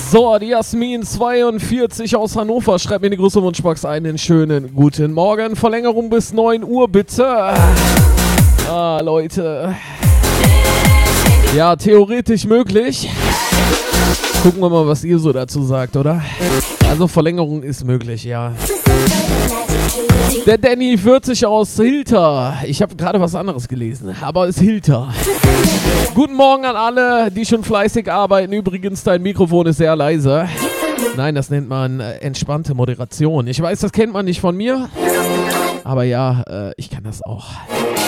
So, die Jasmin 42 aus Hannover schreibt mir in die große Wunschbox einen schönen guten Morgen. Verlängerung bis 9 Uhr bitte. Ah, Leute. Ja, theoretisch möglich. Gucken wir mal, was ihr so dazu sagt, oder? Also Verlängerung ist möglich, ja. Der Danny 40 aus Hilter. Ich habe gerade was anderes gelesen, aber es ist Hilter. Guten Morgen an alle, die schon fleißig arbeiten. Übrigens, dein Mikrofon ist sehr leise. Nein, das nennt man entspannte Moderation. Ich weiß, das kennt man nicht von mir. Aber ja, ich kann das auch.